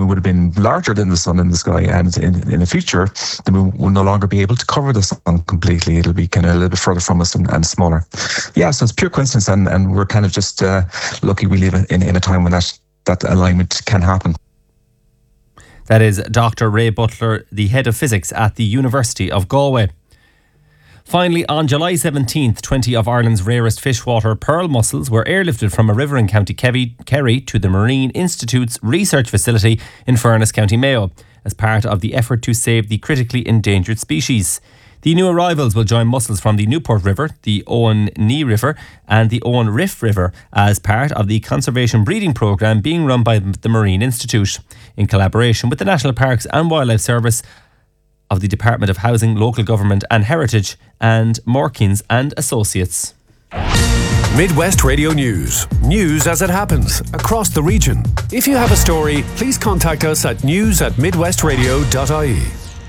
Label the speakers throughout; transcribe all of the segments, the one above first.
Speaker 1: moon would have been larger than the sun in the sky, and in the future, the moon will no longer be able to cover the sun completely. It'll be kind of a little bit further from us and smaller. Yeah, so it's pure coincidence, and we're kind of just lucky we live in a time when that alignment can happen.
Speaker 2: That is Dr. Ray Butler, the head of physics at the University of Galway. Finally, on July 17th, 20 of Ireland's rarest freshwater pearl mussels were airlifted from a river in County Kerry to the Marine Institute's research facility in Furness, County Mayo, as part of the effort to save the critically endangered species. The new arrivals will join mussels from the Newport River, the Owen Knee River and the Owen Riff River as part of the conservation breeding programme being run by the Marine Institute in collaboration with the National Parks and Wildlife Service of the Department of Housing, Local Government and Heritage and Morkins and Associates.
Speaker 3: Midwest Radio News. News as it happens across the region. If you have a story, please contact us at news@midwestradio.ie.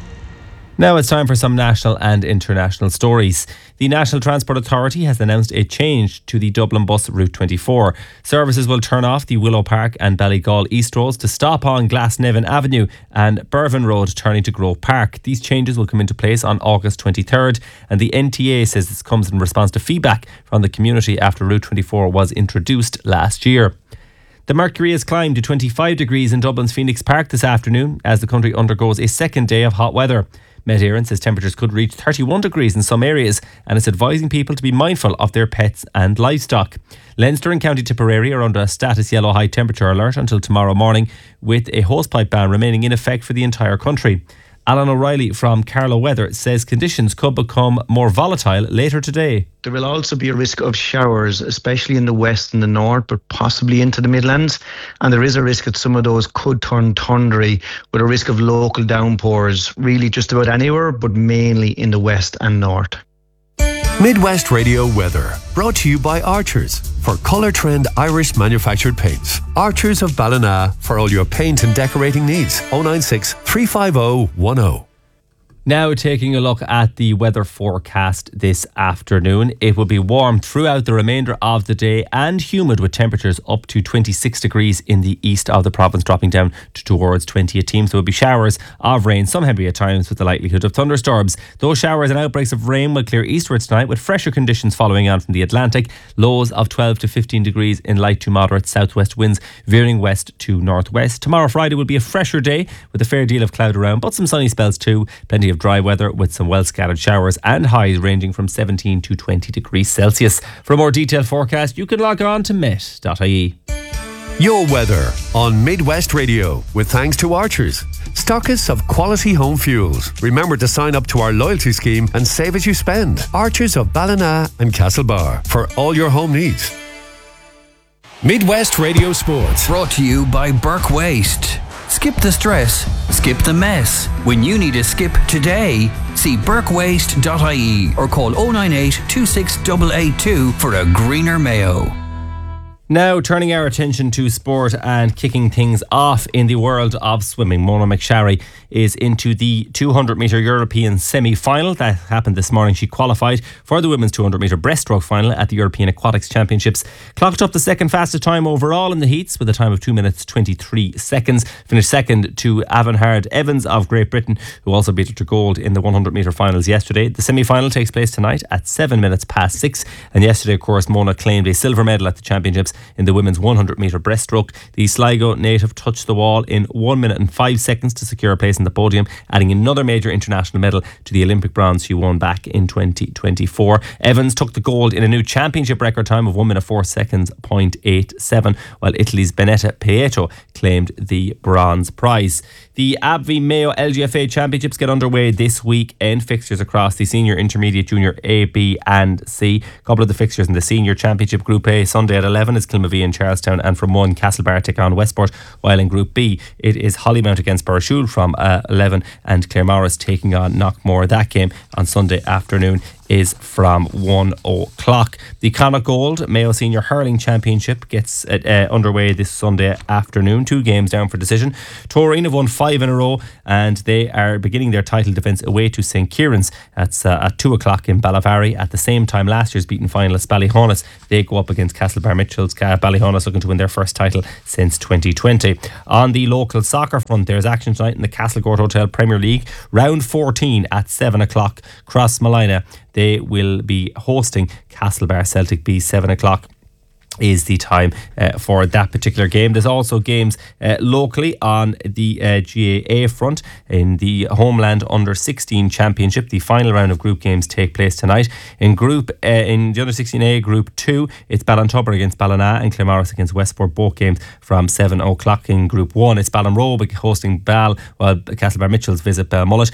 Speaker 2: Now it's time for some national and international stories. The National Transport Authority has announced a change to the Dublin bus Route 24. Services will turn off the Willow Park and Ballygall East roads to stop on Glasnevin Avenue and Bervin Road turning to Grove Park. These changes will come into place on August 23rd, and the NTA says this comes in response to feedback from the community after Route 24 was introduced last year. The mercury has climbed to 25 degrees in Dublin's Phoenix Park this afternoon as the country undergoes a second day of hot weather. Met Éireann says temperatures could reach 31 degrees in some areas and is advising people to be mindful of their pets and livestock. Leinster and County Tipperary are under a status yellow high temperature alert until tomorrow morning, with a hosepipe ban remaining in effect for the entire country. Alan O'Reilly from Carlow Weather says conditions could become more volatile later today.
Speaker 4: There will also be a risk of showers, especially in the west and the north, but possibly into the Midlands. And there is a risk that some of those could turn thundery, with a risk of local downpours, really just about anywhere, but mainly in the west and north.
Speaker 3: Midwest Radio Weather, brought to you by Archers for Colour Trend Irish manufactured paints. Archers of Ballina for all your paint and decorating needs. 096 350 10.
Speaker 2: Now taking a look at the weather forecast this afternoon. It will be warm throughout the remainder of the day and humid, with temperatures up to 26 degrees in the east of the province, dropping down towards 20 at times. There will be showers of rain, some heavy at times, with the likelihood of thunderstorms. Those showers and outbreaks of rain will clear eastwards tonight, with fresher conditions following on from the Atlantic. Lows of 12 to 15 degrees in light to moderate southwest winds, veering west to northwest. Tomorrow, Friday, will be a fresher day with a fair deal of cloud around, but some sunny spells too. Plenty of dry weather with some well scattered showers and highs ranging from 17 to 20 degrees Celsius. For a more detailed forecast, you can log on to met.ie.
Speaker 3: Your weather on Midwest Radio, with thanks to Archers, stockists of quality home fuels. Remember to sign up to our loyalty scheme and save as you spend. Archers of Ballina and Castlebar for all your home needs. Midwest Radio Sports,
Speaker 5: brought to you by Burke Waste. Skip the stress, skip the mess. When you need a skip today, see burkewaste.ie or call 098 26882 for a greener Mayo.
Speaker 2: Now turning our attention to sport and kicking things off in the world of swimming. Mona McSharry is into the 200 metre European semi-final. That happened this morning. She qualified for the women's 200 metre breaststroke final at the European Aquatics Championships. Clocked up the second fastest time overall in the heats with a time of 2 minutes 23 seconds. Finished second to Avanhard Evans of Great Britain, who also beat her to gold in the 100 metre finals yesterday. The semi-final takes place tonight at 7 minutes past 6. And yesterday, of course, Mona claimed a silver medal at the championships in the women's 100 metre breaststroke. The Sligo native touched the wall in 1 minute and 5 seconds to secure a place in the podium, adding another major international medal to the Olympic bronze she won back in 2024. Evans took the gold in a new championship record time of 1 minute 4 seconds 0.87, while Italy's Benetta Paeto claimed the bronze prize. The AbbVie Mayo LGFA Championships get underway this weekend. Fixtures across the senior, intermediate, junior A, B and C. A couple of the fixtures in the senior championship Group A. Sunday at 11 is Kilmavie and Charlestown, and from 1 Castlebar take on Westport, while in Group B it is Hollymount against Burrishoole from 11, and Claremorris taking on Knockmore. That game on Sunday afternoon is from 1 o'clock. The Connacht Gold Mayo Senior Hurling Championship gets underway this Sunday afternoon. 2 games down for decision. Toreen have won 5 in a row, and they are beginning their title defence away to St. Kieran's. That's at 2 o'clock in Ballavary. At the same time, last year's beaten finalists Ballyhonus, they go up against Castlebar Mitchells. Ballyhonus looking to win their first title since 2020. On the local soccer front, there's action tonight in the Castlecourt Hotel Premier League. Round 14 at 7 o'clock. Crossmolina, they will be hosting Castlebar Celtic B. 7 o'clock is the time for that particular game. There's also games locally on the GAA front. In the Homeland Under-16 Championship, the final round of group games take place tonight. In the Under-16A Group 2, it's Ballintubber against Ballina and Claremorris against Westport, both games from 7 o'clock. In Group 1, it's Ballinrobe hosting Ball, while Castlebar Mitchells visit Balmullet.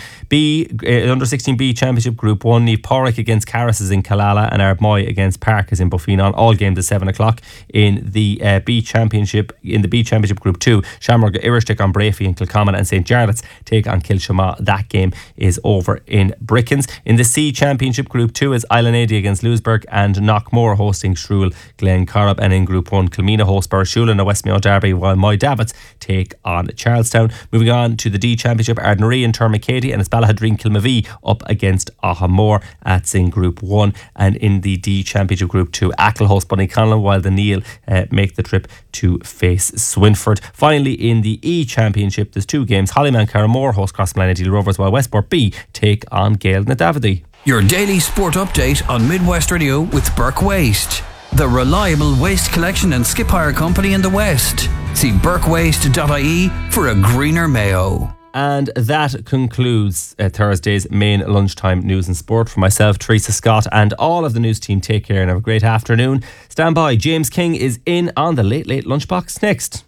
Speaker 2: Under-16B Championship Group 1, Niamh Porrick against Carris in Killala and Ardmoy against Park is in Buffeenon. All games at 7 o'clock. In the B Championship Group 2, Shamrock Irish take on Brafey and Kilcommon, and St. Jarlath's take on Kilshama. That game is over in Brickens. In the C Championship Group 2 is Island against Lewisburg and Knockmore hosting Shrule Glen Corrib. And in Group 1, Kilmina host Burshula and West Mayo Derby, while Moy Davits take on Charlestown. Moving on to the D Championship, Ardnaree and Termacady, and it's Ballahadreen Kilmavee up against Ahamore. That's in Group 1. And in the D Championship Group 2, Achill host Bunnyconlon, while the Neil make the trip to face Swinford. Finally, in the E Championship, there's 2 games. Hollyman Carramore host Crossmolina Deal Rovers, while Westport B take on Gale na Davide.
Speaker 5: Your daily sport update on Midwest Radio with Burke Waste, the reliable waste collection and skip hire company in the West. See burkewaste.ie for a greener Mayo.
Speaker 2: And that concludes Thursday's main lunchtime news and sport. For myself, Teresa Scott, and all of the news team, take care and have a great afternoon. Stand by. James King is in on the Late Late Lunchbox next.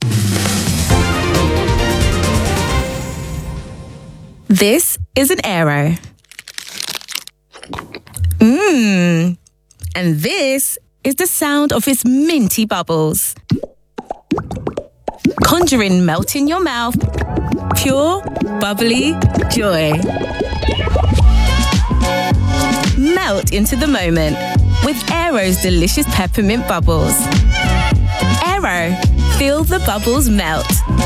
Speaker 6: This is an Aero. And this is the sound of its minty bubbles. Conjuring melt in your mouth. Pure, bubbly joy. Melt into the moment with Aero's delicious peppermint bubbles. Aero, feel the bubbles melt.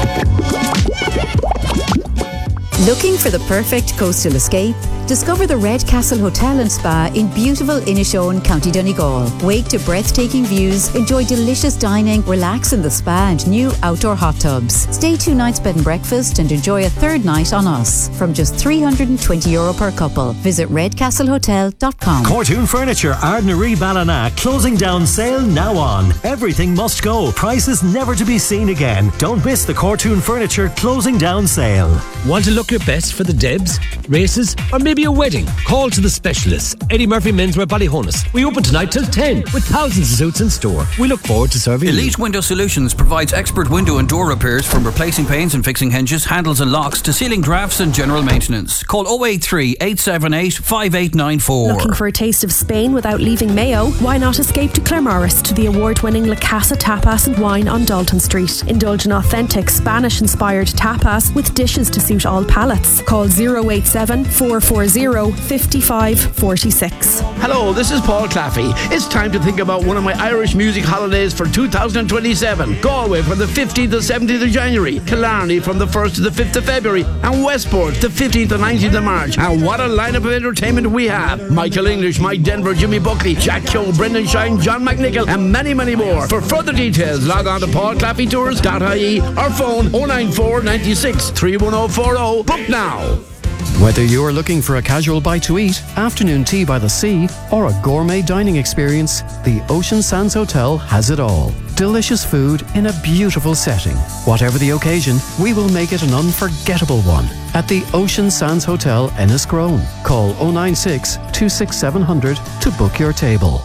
Speaker 7: Looking for the perfect coastal escape? Discover the Red Castle Hotel and Spa in beautiful Inishowen, County Donegal. Wake to breathtaking views, enjoy delicious dining, relax in the spa and new outdoor hot tubs. Stay 2 nights bed and breakfast and enjoy a 3rd night on us from just €320 per couple. Visit redcastlehotel.com.
Speaker 8: Cortoon Furniture, Ardnaree Ballina, closing down sale now on. Everything must go. Prices never to be seen again. Don't miss the Cortoon Furniture closing down sale.
Speaker 9: Want to look your best for the Debs, races, or maybe a wedding? Call to the specialists. Eddie Murphy Menswear Ballyhonus. We open tonight till 10 with thousands of suits in store. We look forward to serving you.
Speaker 5: Elite Window Solutions provides expert window and door repairs, from replacing panes and fixing hinges, handles and locks to ceiling drafts and general maintenance. Call 083 878 5894.
Speaker 10: Looking for a taste of Spain without leaving Mayo? Why not escape to Claremorris to the award-winning La Casa Tapas and Wine on Dalton Street? Indulge in authentic Spanish-inspired tapas with dishes to suit all palates. Call 087 440 5546.
Speaker 11: Hello, this is Paul Claffey. It's time to think about one of my Irish music holidays for 2027. Galway from the 15th to 17th of January, Killarney from the 1st to the 5th of February, and Westport the 15th to 19th of March. And what a lineup of entertainment we have. Michael English, Mike Denver, Jimmy Buckley, Jack Keogh, Brendan Shine, John McNichol, and many, many more. For further details, log on to paulclaffeytours.ie or phone 094 96 31040. Book now.
Speaker 12: Whether you're looking for a casual bite to eat, afternoon tea by the sea, or a gourmet dining experience, the Ocean Sands Hotel has it all. Delicious food in a beautiful setting. Whatever the occasion, we will make it an unforgettable one. At the Ocean Sands Hotel, Enniscrone. Call 096 267 700 to book your table.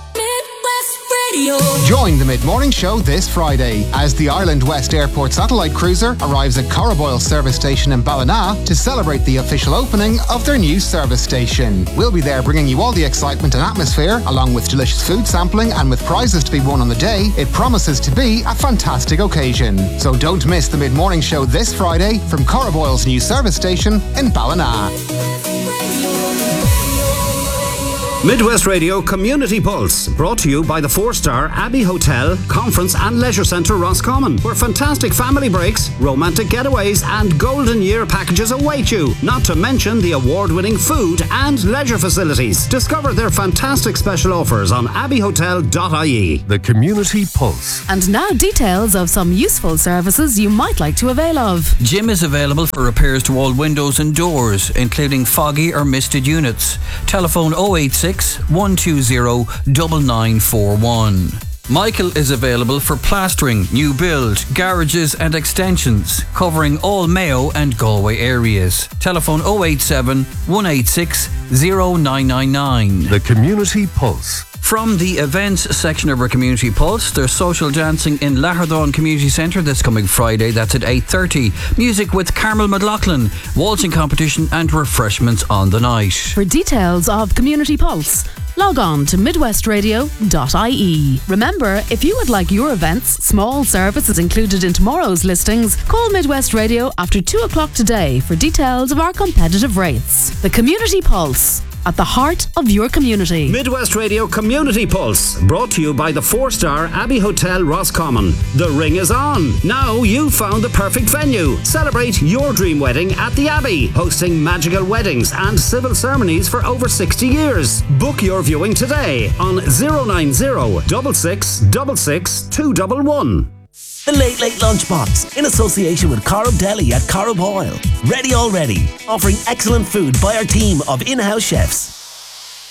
Speaker 13: Join the Mid-Morning Show this Friday as the Ireland West Airport satellite cruiser arrives at Corriboyle Service Station in Ballina to celebrate the official opening of their new service station. We'll be there bringing you all the excitement and atmosphere, along with delicious food sampling, and with prizes to be won on the day. It promises to be a fantastic occasion. So don't miss the Mid-Morning Show this Friday from Corriboyle's new service station in Ballina.
Speaker 14: Midwest Radio Community Pulse, brought to you by the 4-star Abbey Hotel, Conference and Leisure Centre Roscommon, where fantastic family breaks, romantic getaways and golden year packages await you, not to mention the award-winning food and leisure facilities. Discover their fantastic special offers on abbeyhotel.ie.
Speaker 3: The Community Pulse.
Speaker 15: And now details of some useful services you might like to avail of.
Speaker 5: Jim is available for repairs to all windows and doors, including foggy or misted units. Telephone 086 120 9941. Michael is available for plastering, new build, garages and extensions, covering all Mayo and Galway areas. Telephone 087 186 0999.
Speaker 3: The Community Pulse.
Speaker 5: From the events section of our Community Pulse, there's social dancing in Lahardhawn Community Centre this coming Friday. That's at 8:30. Music with Carmel McLaughlin, waltzing competition and refreshments on the night.
Speaker 15: For details of Community Pulse, log on to midwestradio.ie. Remember, if you would like your events, small services included in tomorrow's listings, call Midwest Radio after 2 o'clock today for details of our competitive rates. The Community Pulse, at the heart of your community.
Speaker 14: Midwest Radio Community Pulse, brought to you by the 4-star Abbey Hotel Roscommon. The ring is on. Now you've found the perfect venue. Celebrate your dream wedding at the Abbey, hosting magical weddings and civil ceremonies for over 60 years. Book your viewing today on 090 6666 211.
Speaker 16: The Late Late Lunchbox, in association with Corrib Deli at Corrib Oil. Ready already, offering excellent food by our team of in-house chefs.